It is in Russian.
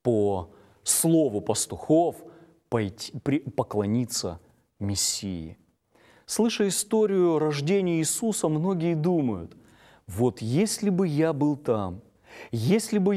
по слову пастухов поклониться Мессии. Слыша историю рождения Иисуса, многие думают: вот если бы я был там, если бы